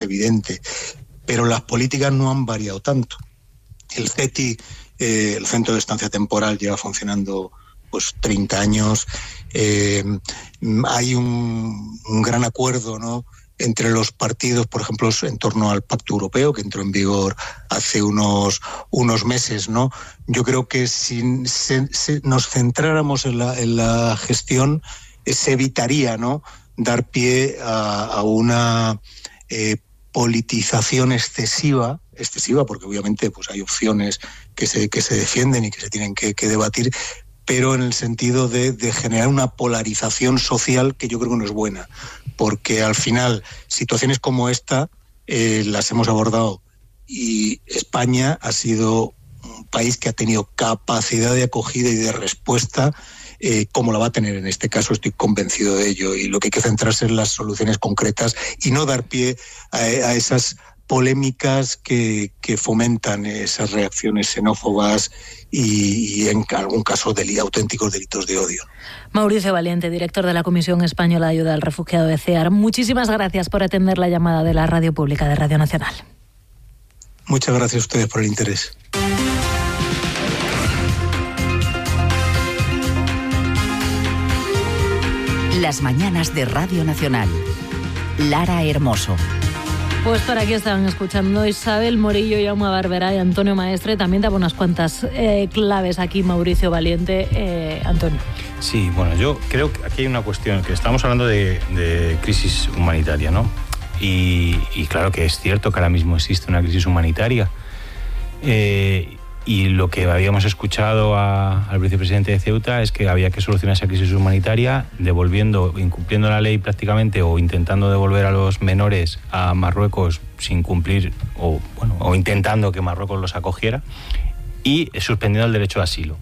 evidente, pero las políticas no han variado tanto. El CETI, el Centro de Estancia Temporal, lleva funcionando pues 30 años. Hay un gran acuerdo, ¿no?, entre los partidos, por ejemplo, en torno al Pacto Europeo, que entró en vigor hace unos meses, ¿no? Yo creo que si nos centráramos en la gestión, se evitaría, ¿no?, dar pie a una politización excesiva, porque obviamente pues hay opciones que se defienden y que se tienen que debatir, pero en el sentido de generar una polarización social que yo creo que no es buena, porque al final situaciones como esta las hemos abordado y España ha sido un país que ha tenido capacidad de acogida y de respuesta, como la va a tener en este caso, estoy convencido de ello, y lo que hay que centrarse en las soluciones concretas y no dar pie a esas polémicas que fomentan esas reacciones xenófobas y en algún caso auténticos delitos de odio. Mauricio Valiente, director de la Comisión Española de Ayuda al Refugiado de CEAR, muchísimas gracias por atender la llamada de la Radio Pública de Radio Nacional. Muchas gracias a ustedes por el interés. Las mañanas de Radio Nacional. Lara Hermoso. Pues por aquí estaban escuchando Isabel Morillo, Jaume Barberá y Antonio Maestre. También daba unas cuantas claves aquí Mauricio Valiente. Antonio. Sí, bueno, yo creo que aquí hay una cuestión, que estamos hablando de crisis humanitaria, ¿no? Y claro que es cierto que ahora mismo existe una crisis humanitaria. Y lo que habíamos escuchado al vicepresidente de Ceuta es que había que solucionar esa crisis humanitaria incumpliendo la ley prácticamente, o intentando devolver a los menores a Marruecos sin cumplir, o intentando que Marruecos los acogiera, y suspendiendo el derecho de asilo.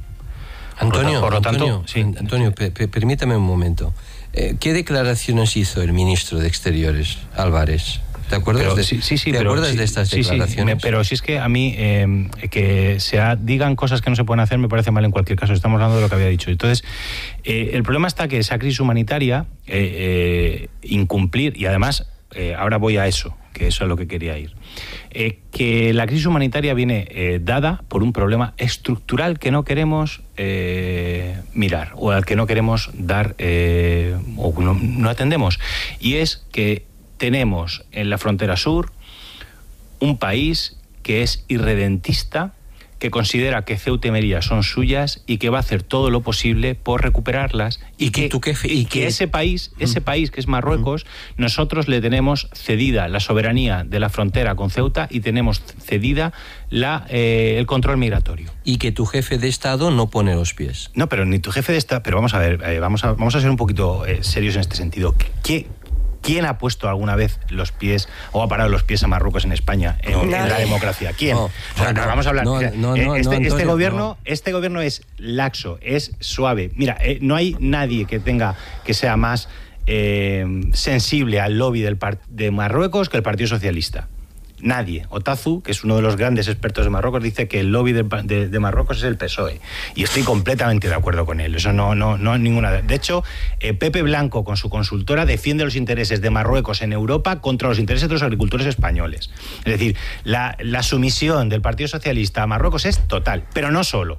Antonio, permítame un momento. ¿Qué declaraciones hizo el ministro de Exteriores, Álvarez? ¿Te acuerdas de estas declaraciones? Sí, pero si es que a mí que digan cosas que no se pueden hacer me parece mal en cualquier caso. Estamos hablando de lo que había dicho. Entonces, el problema está que esa crisis humanitaria, incumplir, y además, ahora voy a eso, que eso es lo que quería ir, que la crisis humanitaria viene dada por un problema estructural que no queremos mirar, o al que no queremos dar, o no atendemos, y es que tenemos en la frontera sur un país que es irredentista, que considera que Ceuta y Melilla son suyas y que va a hacer todo lo posible por recuperarlas, y que ese país que es Marruecos, nosotros le tenemos cedida la soberanía de la frontera con Ceuta y tenemos cedida el control migratorio. Y que tu jefe de Estado no pone los pies. No, pero ni tu jefe de Estado... Pero vamos a ver, vamos a ser un poquito serios en este sentido. ¿Quién ha puesto alguna vez los pies o ha parado los pies a Marruecos en España en la democracia? ¿Quién? Vamos a hablar. Este gobierno es laxo, es suave. Mira, no hay nadie que sea más sensible al lobby de Marruecos que el Partido Socialista. Nadie. Otazu, que es uno de los grandes expertos de Marruecos, dice que el lobby de Marruecos es el PSOE. Y estoy completamente de acuerdo con él. Eso no hay ninguna... De hecho, Pepe Blanco, con su consultora, defiende los intereses de Marruecos en Europa contra los intereses de los agricultores españoles. Es decir, la sumisión del Partido Socialista a Marruecos es total. Pero no solo.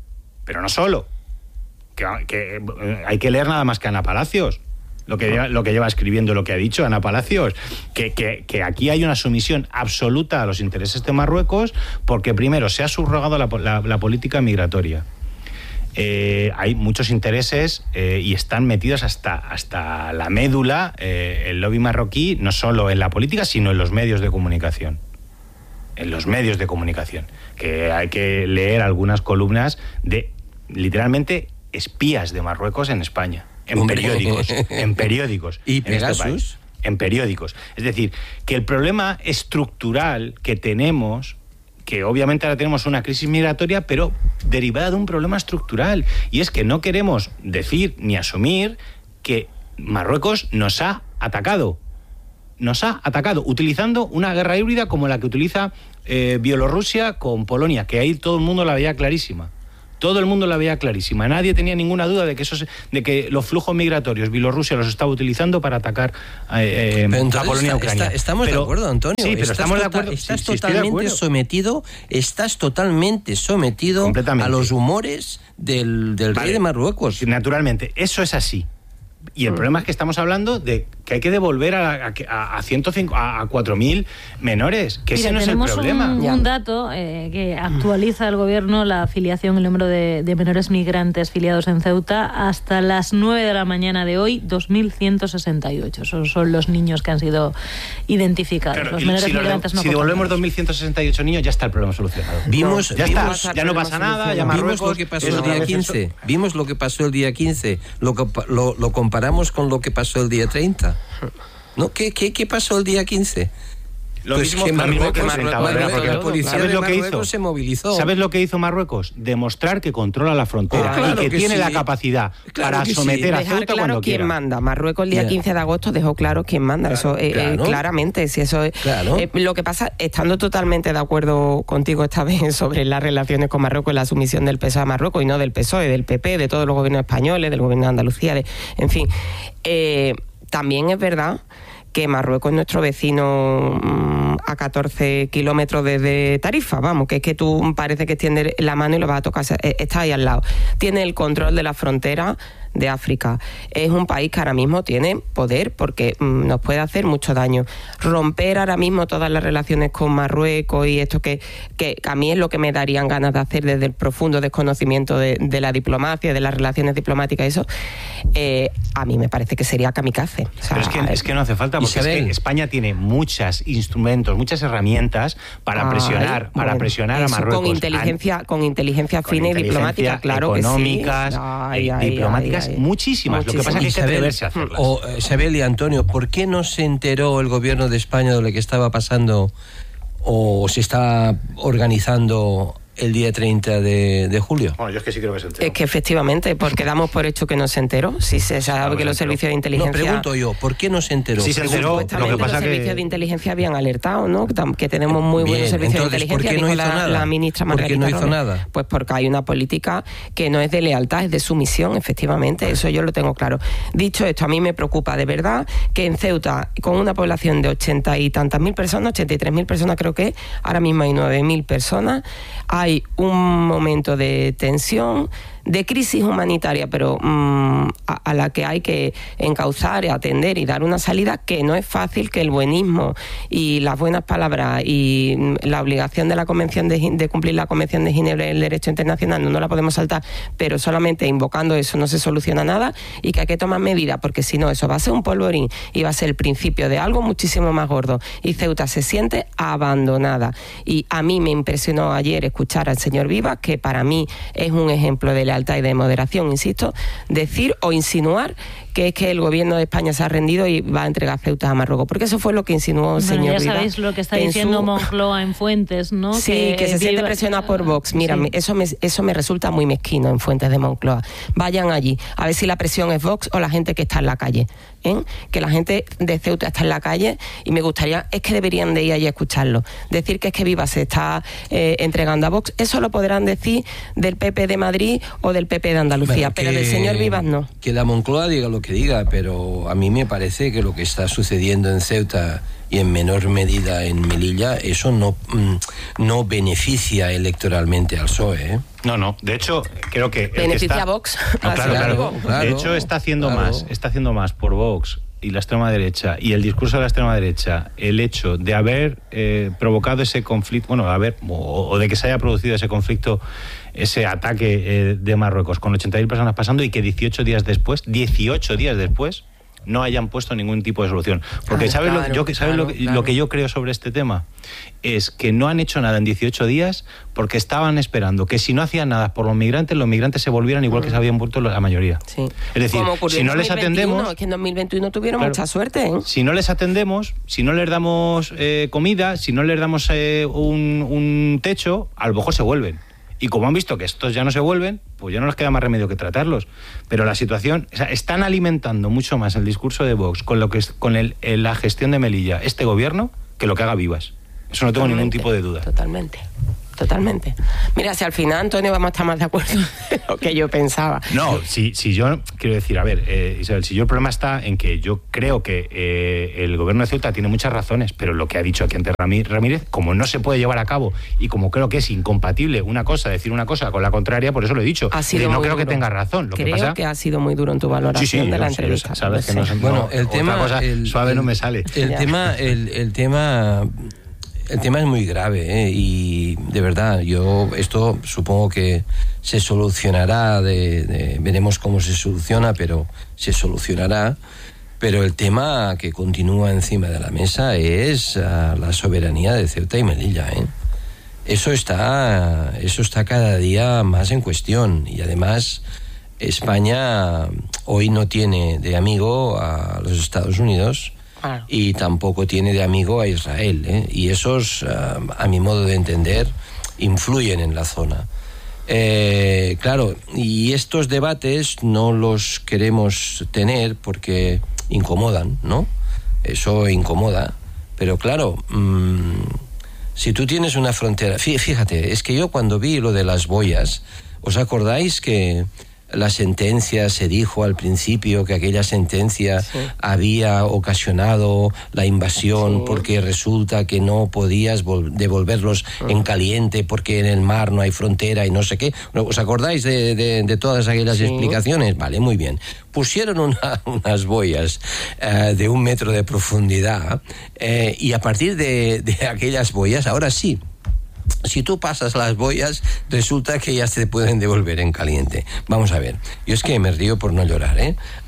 Que hay que leer nada más que Ana Palacios. Lo que lleva escribiendo, lo que ha dicho Ana Palacios, que aquí hay una sumisión absoluta a los intereses de Marruecos, porque primero se ha subrogado la política migratoria. Hay muchos intereses y están metidos hasta la médula el lobby marroquí, no solo en la política, sino en los medios de comunicación. Que hay que leer algunas columnas de, literalmente, espías de Marruecos en España. En periódicos. ¿Y Pegasus? En periódicos. Es decir, que el problema estructural que tenemos, que obviamente ahora tenemos una crisis migratoria, pero derivada de un problema estructural, y es que no queremos decir ni asumir que Marruecos nos ha atacado utilizando una guerra híbrida como la que utiliza Bielorrusia con Polonia, que ahí todo el mundo la veía clarísima. Todo el mundo la veía clarísima. Nadie tenía ninguna duda de que los flujos migratorios Bielorrusia los estaba utilizando para atacar a Polonia y Ucrania. Estamos de acuerdo, Antonio. Sí, pero estamos de acuerdo. Estás totalmente sometido a los humores del rey de Marruecos. Naturalmente, eso es así. Y el problema es que estamos hablando de que hay que devolver a 4.000 menores, que ese no es el problema. Un dato que actualiza el gobierno la afiliación, el número de menores migrantes filiados en Ceuta. Hasta las 9 de la mañana de hoy, 2.168. Esos son los niños que han sido identificados. Claro, los menores migrantes no. Si devolvemos 2.168 niños, ya está el problema solucionado. Ya no pasa nada. Ya vimos lo que pasó el día 15. Vimos lo que pasó el día 15. Lo comparamos con lo que pasó el día 30. ¿No? ¿Qué pasó el día 15? Lo mismo que Marruecos, la policía de Marruecos se movilizó. ¿Sabes lo que hizo Marruecos? Demostrar que controla la frontera y que tiene la capacidad para someter a Ceuta cuando quiera. Quién manda. Marruecos el día 15 de agosto dejó claro quién manda. Eso claramente. Si eso lo que pasa, estando totalmente de acuerdo contigo esta vez sobre las relaciones con Marruecos y la sumisión del PSOE a Marruecos, y no del PSOE, del PP, de todos los gobiernos españoles, del gobierno de Andalucía, en fin. También es verdad que Marruecos es nuestro vecino a 14 kilómetros desde Tarifa, vamos, que es que tú parece que extiendes la mano y lo vas a tocar, está ahí al lado. Tiene el control de la frontera de África. Es un país que ahora mismo tiene poder porque nos puede hacer mucho daño. Romper ahora mismo todas las relaciones con Marruecos y esto que a mí es lo que me darían ganas de hacer desde el profundo desconocimiento de la diplomacia, de las relaciones diplomáticas, eso, a mí me parece que sería kamikaze. O sea, pero es que no hace falta, porque es que España tiene muchos instrumentos, muchas herramientas para presionar a Marruecos. Con inteligencia fina y diplomática, claro que sí. Económicas, diplomáticas, muchísimas. Lo que pasa es que hay que atreverse a hacerlas. Isabel y Antonio, ¿por qué no se enteró el gobierno de España de lo que estaba pasando o se está organizando el día 30 de julio? Bueno, yo es que sí creo que se enteró. Es que efectivamente, porque damos por hecho que no se enteró. Si se sabe que los servicios de inteligencia... No, pregunto yo, ¿por qué no se enteró? Sí se enteró, lo que pasa los servicios de inteligencia habían alertado, ¿no? Que tenemos muy buenos servicios de inteligencia. ¿Por qué no hizo nada? La ministra Margarita ¿Por qué no hizo nada? Pues porque hay una política que no es de lealtad, es de sumisión, efectivamente. Eso yo lo tengo claro. Dicho esto, a mí me preocupa de verdad que en Ceuta, con una población de 80 y tantas mil personas, 83.000 personas creo que, ahora mismo hay 9.000 personas, hay un momento de tensión, de crisis humanitaria, pero a la que hay que encauzar, atender y dar una salida, que no es fácil, que el buenismo y las buenas palabras y la obligación de la Convención de cumplir la Convención de Ginebra y el derecho internacional no la podemos saltar, pero solamente invocando eso no se soluciona nada, y que hay que tomar medidas, porque si no eso va a ser un polvorín y va a ser el principio de algo muchísimo más gordo, y Ceuta se siente abandonada. Y a mí me impresionó ayer escuchar al señor Vivas, que para mí es un ejemplo de lealtad y de moderación, insisto, decir o insinuar que es que el gobierno de España se ha rendido y va a entregar Ceuta a Marruecos, porque eso fue lo que insinuó el señor Rivas. Ya sabéis lo que está diciendo Moncloa en Fuentes, ¿no? Sí, que se siente presionado por Vox. Mira, sí. Eso me resulta muy mezquino en Fuentes de Moncloa. Vayan allí, a ver si la presión es Vox o la gente que está en la calle. Que la gente de Ceuta está en la calle, y me gustaría, es que deberían de ir allí a escucharlo. Decir que es que Vivas se está entregando a Vox, eso lo podrán decir del PP de Madrid o del PP de Andalucía, pero del señor Vivas no. Que la Moncloa diga lo que diga, pero a mí me parece que lo que está sucediendo en Ceuta y en menor medida en Melilla, eso no beneficia electoralmente al PSOE, ¿eh? No, de hecho, creo que... ¿Beneficia a Vox? No, claro. De hecho, está haciendo más por Vox y la extrema derecha, y el discurso de la extrema derecha, el hecho de haber provocado ese conflicto, o de que se haya producido ese conflicto, ese ataque de Marruecos con 80.000 personas pasando, y que 18 días después, no hayan puesto ningún tipo de solución. Porque lo que yo creo sobre este tema es que no han hecho nada en 18 días porque estaban esperando que si no hacían nada por los migrantes se volvieran igual que se habían vuelto la mayoría. Sí. Es decir, si no les atendemos... Es que en 2021 tuvieron mucha suerte, ¿eh? Si no les atendemos, si no les damos comida, si no les damos un techo, a lo mejor se vuelven. Y como han visto que estos ya no se vuelven, pues ya no les queda más remedio que tratarlos. Pero la situación... están alimentando mucho más el discurso de Vox con la gestión de Melilla, este gobierno, que lo que haga Vivas. Eso no tengo ningún tipo de duda. Totalmente. Totalmente. Mira, si al final, Antonio, vamos a estar más de acuerdo de lo que yo pensaba. No, si yo quiero decir, a ver, Isabel, si yo el problema está en que yo creo que el gobierno de Ceuta tiene muchas razones, pero lo que ha dicho aquí antes Ramírez, como no se puede llevar a cabo y como creo que es incompatible una cosa, decir una cosa con la contraria, por eso lo he dicho. No creo que tenga razón. Creo que ha sido muy duro en tu valoración de la entrevista. Sabes que bueno, el tema, otra cosa suave no me sale. El tema es muy grave, y de verdad, esto supongo que se solucionará, veremos cómo se soluciona, pero se solucionará. Pero el tema que continúa encima de la mesa es la soberanía de Ceuta y Melilla, Eso está cada día más en cuestión, y además España hoy no tiene de amigo a los Estados Unidos. Y tampoco tiene de amigo a Israel, y esos, a mi modo de entender, influyen en la zona. Claro, y estos debates no los queremos tener porque incomodan, ¿no? Eso incomoda, pero claro, si tú tienes una frontera... Fíjate, es que yo cuando vi lo de las boyas, ¿os acordáis que la sentencia, se dijo al principio que aquella sentencia había ocasionado la invasión porque resulta que no podías devolverlos en caliente porque en el mar no hay frontera y no sé qué? ¿Os acordáis de todas aquellas explicaciones? Vale, muy bien. Pusieron unas boyas de 1 metro de profundidad, y a partir de aquellas boyas, ahora sí, si tú pasas las boyas, resulta que ya se pueden devolver en caliente. Vamos a ver, yo es que me río por no llorar,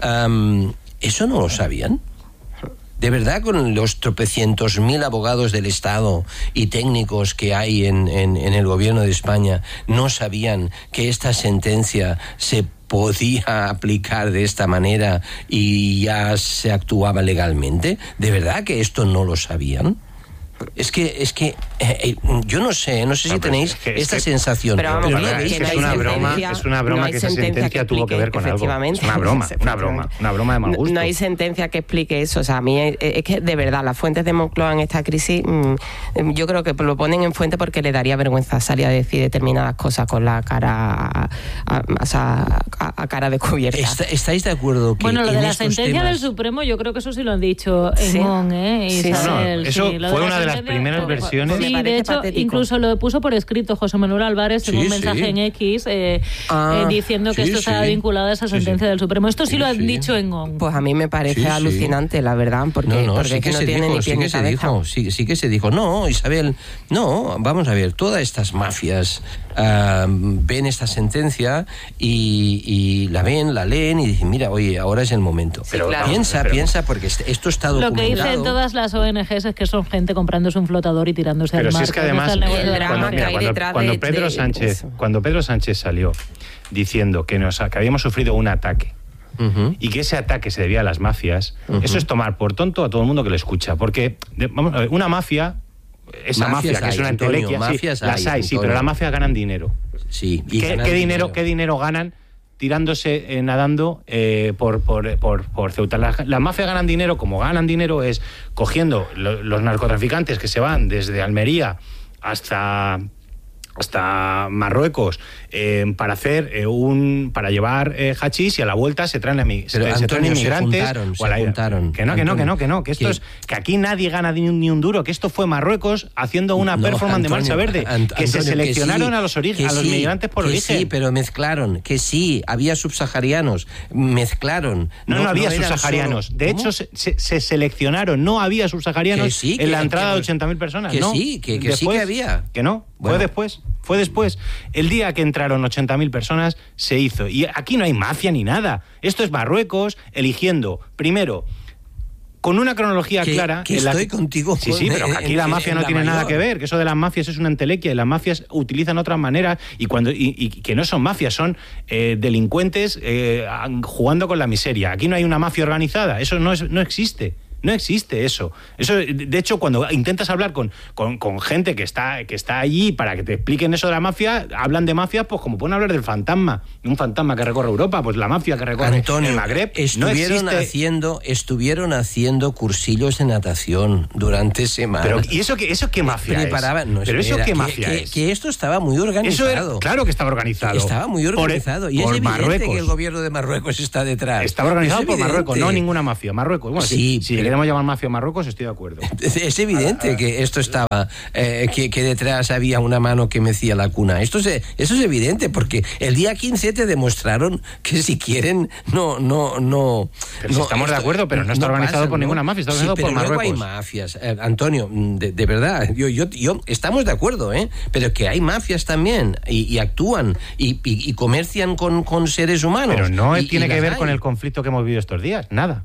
¿eso no lo sabían? ¿De verdad, con los tropecientos mil abogados del Estado y técnicos que hay en el gobierno de España, no sabían que esta sentencia se podía aplicar de esta manera y ya se actuaba legalmente? ¿De verdad que esto no lo sabían? Es que yo no sé si tenéis esta sensación. Pero vamos, es una broma que esa sentencia tuvo que ver con algo. Es una broma de mal gusto. No hay sentencia que explique eso. O sea, a mí es que de verdad las fuentes de Moncloa en esta crisis, yo creo que lo ponen en fuente porque le daría vergüenza salir a decir determinadas cosas con la cara a cara descubierta. ¿Estáis de acuerdo que bueno, lo de la sentencia temas... del Supremo yo creo que eso sí lo han dicho en ON, Isabel. Eso fue una de las primeras versiones. Sí, de hecho, patético. Incluso lo puso por escrito José Manuel Álvarez en un mensaje en X diciendo que esto estaba vinculado a esa sentencia del Supremo. Esto sí lo han dicho en ON. Pues a mí me parece alucinante, la verdad, porque es que no tiene ni pie ni cabeza. Sí que se dijo. No, Isabel, no, vamos a ver, todas estas mafias ven esta sentencia y la ven, la leen y dicen, mira, oye, ahora es el momento. Pero piensa, porque esto está documentado. Lo que dicen todas las ONGs es que son gente comprándose un flotador y tirándose al mar. Pero si es que además, cuando Pedro Sánchez salió diciendo que habíamos sufrido un ataque, y que ese ataque se debía a las mafias, eso es tomar por tonto a todo el mundo que lo escucha, porque vamos a ver, una mafia, esa mafia que es una entelequia, las hay, pero las mafias ganan dinero. Sí. ¿Qué dinero ganan tirándose, nadando por Ceuta? Las mafias ganan dinero, como ganan dinero es cogiendo los narcotraficantes que se van desde Almería hasta Marruecos para llevar hachís, y a la vuelta se traen inmigrantes. Se juntaron. Que esto es que aquí nadie gana ni un duro, que esto fue Marruecos haciendo una performance de marcha verde, que se seleccionaron a los migrantes por origen. Sí, pero mezclaron, que sí, había subsaharianos, mezclaron. No había subsaharianos. De hecho, se seleccionaron, no había subsaharianos en la entrada de 80.000 personas. Que sí que había. Que no, fue después. El día que entraron 80.000 personas se hizo. Y aquí no hay mafia ni nada. Esto es Marruecos eligiendo, primero, con una cronología clara... estoy contigo. Sí, pero aquí la mafia no tiene nada que ver, que eso de las mafias es una entelequia, y las mafias utilizan otras maneras, y que no son mafias, son delincuentes jugando con la miseria. Aquí no hay una mafia organizada, eso no existe. No existe eso. Eso, de hecho, cuando intentas hablar con gente que está allí para que te expliquen eso de la mafia, hablan de mafia, pues como pueden hablar del fantasma, un fantasma que recorre Europa, pues la mafia que recorre el Magreb. Estuvieron haciendo cursillos de natación durante semanas. Pero ¿y eso qué mafia es? Pero eso qué mafia es. Que esto estaba muy organizado. Claro que estaba organizado. Estaba muy organizado. Y es evidente Marruecos. que el gobierno de Marruecos está detrás. Estaba organizado por Marruecos, no ninguna mafia. Marruecos. Bueno, sí, si queremos llamar mafia a Marruecos, estoy de acuerdo. Es evidente que esto estaba, que detrás había una mano que mecía la cuna. Eso es evidente, porque el día 15 te demostraron que si quieren, no. Pero si estamos de acuerdo, pero no está organizado por ninguna mafia, está organizado por Marruecos. Luego hay mafias, Antonio, de verdad, yo estamos de acuerdo, pero que hay mafias también, y actúan, y comercian con seres humanos. Pero no tiene que ver con el conflicto que hemos vivido estos días, nada.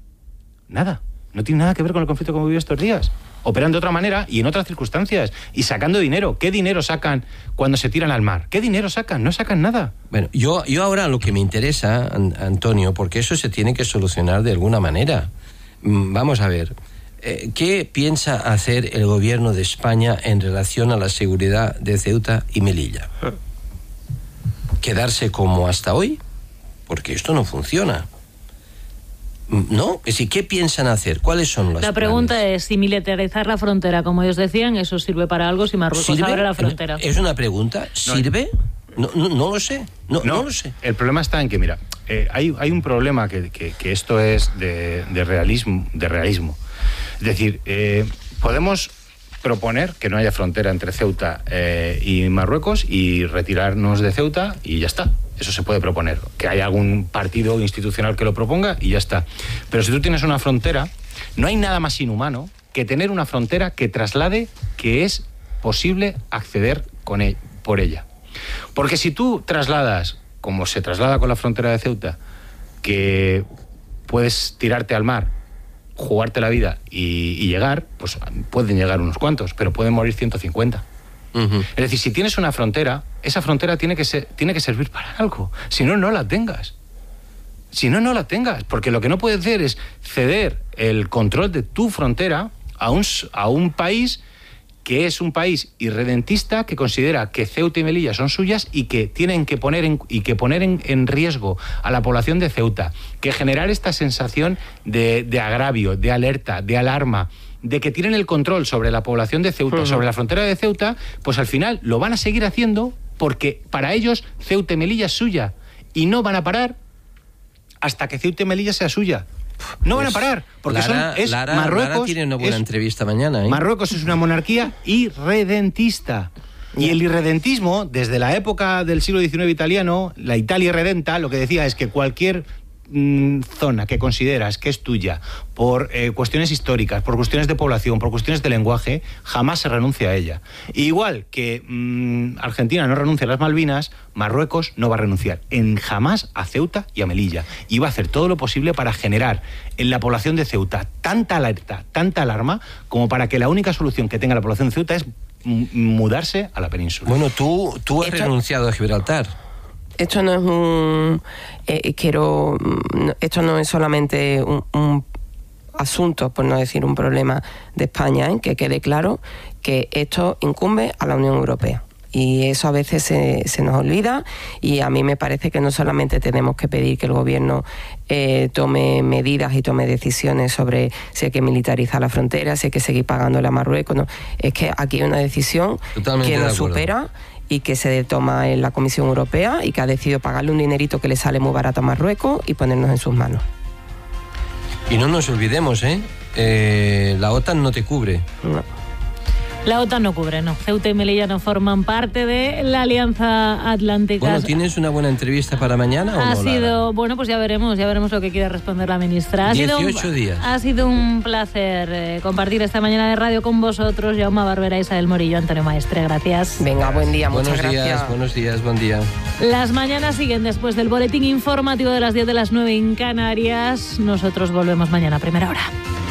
No tiene nada que ver con el conflicto que hemos vivido estos días. Operan de otra manera y en otras circunstancias y sacando dinero. ¿Qué dinero sacan cuando se tiran al mar? ¿Qué dinero sacan? No sacan nada. Bueno, yo ahora lo que me interesa, Antonio, porque eso se tiene que solucionar de alguna manera. Vamos a ver, ¿qué piensa hacer el gobierno de España en relación a la seguridad de Ceuta y Melilla? ¿Quedarse como hasta hoy? Porque esto no funciona. ¿No? Es decir, ¿qué piensan hacer? ¿Cuáles son las La pregunta es si militarizar la frontera, como ellos decían, eso sirve para algo si Marruecos abre la frontera. ¿Es una pregunta? ¿Sirve? No lo sé. No lo sé. El problema está en que, mira, hay un problema que esto es de realismo. Es decir, podemos proponer que no haya frontera entre Ceuta y Marruecos y retirarnos de Ceuta y ya está. Eso se puede proponer, que haya algún partido institucional que lo proponga y ya está. Pero si tú tienes una frontera, no hay nada más inhumano que tener una frontera que traslade que es posible acceder por ella. Porque si tú trasladas, como se traslada con la frontera de Ceuta, que puedes tirarte al mar, jugarte la vida y llegar, pues pueden llegar unos cuantos, pero pueden morir 150. Es decir, si tienes una frontera, esa frontera tiene que servir para algo. Si no, no la tengas. Porque lo que no puedes hacer es ceder el control de tu frontera a un país que es un país irredentista, que considera que Ceuta y Melilla son suyas y que tienen que poner en riesgo a la población de Ceuta, que generar esta sensación de agravio, de alerta, de alarma, de que tienen el control sobre la población de Ceuta, sobre la frontera de Ceuta, pues al final lo van a seguir haciendo porque para ellos Ceuta y Melilla es suya y no van a parar hasta que Ceuta y Melilla sea suya. No van a parar, porque Marruecos... Lara tiene una buena entrevista mañana. Marruecos es una monarquía irredentista. Y el irredentismo, desde la época del siglo XIX italiano, la Italia irredenta, lo que decía es que cualquier zona que consideras que es tuya por cuestiones históricas, por cuestiones de población, por cuestiones de lenguaje, jamás se renuncia a ella. Igual que Argentina no renuncia a las Malvinas, Marruecos no va a renunciar jamás a Ceuta y a Melilla. Y va a hacer todo lo posible para generar en la población de Ceuta tanta alerta, tanta alarma, como para que la única solución que tenga la población de Ceuta es mudarse a la península. Bueno, tú has renunciado a Gibraltar. Esto no es esto no es solamente un asunto, por no decir un problema de España, que quede claro que esto incumbe a la Unión Europea. Y eso a veces se nos olvida, y a mí me parece que no solamente tenemos que pedir que el gobierno tome medidas y tome decisiones sobre si hay que militarizar la frontera, si hay que seguir pagándole a Marruecos, no. Es que aquí hay una decisión que nos supera y que se toma en la Comisión Europea y que ha decidido pagarle un dinerito que le sale muy barato a Marruecos y ponernos en sus manos. Y no nos olvidemos, la OTAN no te cubre. No. La OTAN no cubre, no. Ceuta y Melilla no forman parte de la Alianza Atlántica. Bueno, ¿tienes una buena entrevista para mañana o no? Ha sido, bueno, pues ya veremos lo que quiere responder la ministra. 18 días. Ha sido un placer compartir esta mañana de radio con vosotros. Jaume Barbera, Isabel Morillo, Antonio Maestre, gracias. Venga, buen día, muchas gracias. Buenos días, buen día. Las mañanas siguen después del boletín informativo de las 10 de las 9 en Canarias. Nosotros volvemos mañana a primera hora.